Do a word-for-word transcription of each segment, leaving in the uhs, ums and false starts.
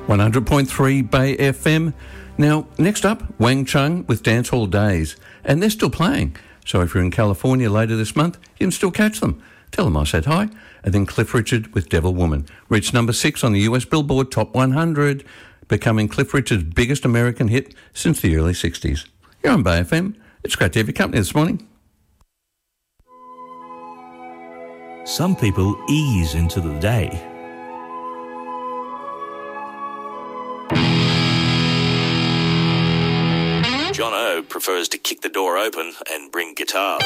one hundred point three Bay F M. Now, next up, Wang Chung with Dancehall Days. And they're still playing. So if you're in California later this month, you can still catch them. Tell them I said hi. And then Cliff Richard with Devil Woman. Reached number six on the U S Billboard Top one hundred, becoming Cliff Richard's biggest American hit since the early sixties. You're on Bay F M. It's great to have your company this morning. Some people ease into the day. John O prefers to kick the door open and bring guitars.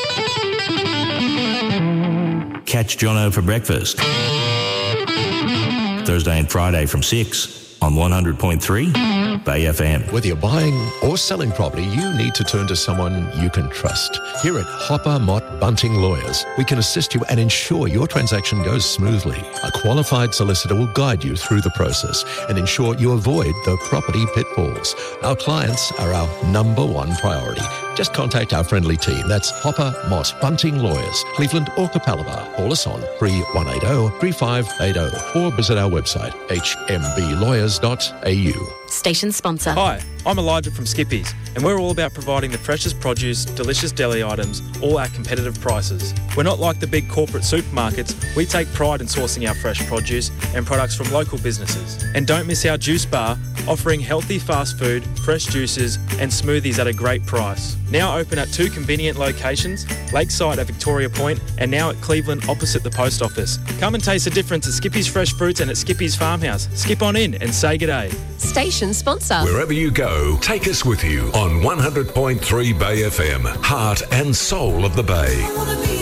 Catch John O for breakfast. Thursday and Friday from six on one hundred point three Bay F M. Whether you're buying or selling property, you need to turn to someone you can trust. Here at Hopper Mott Bunting Lawyers, we can assist you and ensure your transaction goes smoothly. A qualified solicitor will guide you through the process and ensure you avoid the property pitfalls. Our clients are our number one priority. Just contact our friendly team. That's Hopper Mott Bunting Lawyers, Cleveland or Capalaba. Call us on three one eight zero, three five eight zero or visit our website, h m b lawyers dot a u. Station sponsor. Hi, I'm Elijah from Skippies, and we're all about providing the freshest produce, delicious deli items, all at competitive prices. We're not like the big corporate supermarkets. We take pride in sourcing our fresh produce and products from local businesses. And don't miss our juice bar, offering healthy fast food, fresh juices and smoothies at a great price. Now open at two convenient locations, Lakeside at Victoria Point and now at Cleveland opposite the post office. Come and taste the difference at Skippy's Fresh Fruits and at Skippy's Farmhouse. Skip on in and say g'day. Station sponsor. Wherever you go, take us with you on one hundred point three Bay F M, heart and soul of the Bay.